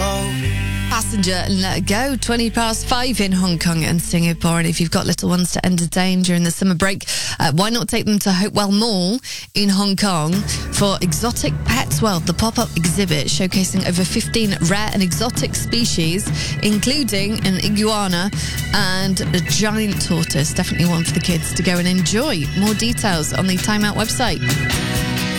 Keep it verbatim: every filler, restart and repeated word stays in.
Passenger and Let It Go, twenty past five in Hong Kong and Singapore. And if you've got little ones to entertain during the summer break, uh, why not take them to Hopewell Mall in Hong Kong for Exotic Pets World, the pop-up exhibit showcasing over fifteen rare and exotic species, including an iguana and a giant tortoise. Definitely one for the kids to go and enjoy. More details on the Time Out website.